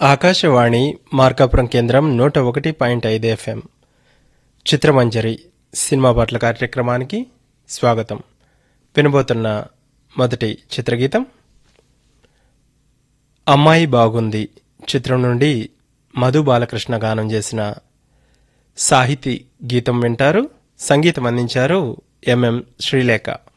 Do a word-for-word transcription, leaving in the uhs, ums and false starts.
ఆకాశవాణి మార్కాపురం కేంద్రం నూట ఒకటి పాయింట్ ఐదు ఎఫ్ఎం చిత్రమంజరి సినిమా పాటల కార్యక్రమానికి స్వాగతం. వినబోతున్న మొదటి చిత్రగీతం అమ్మాయి బాగుంది చిత్రం నుండి మధు బాలకృష్ణ గానం చేసిన సాహితీ గీతం వింటారు. సంగీతం అందించారు ఎంఎం శ్రీలేఖ.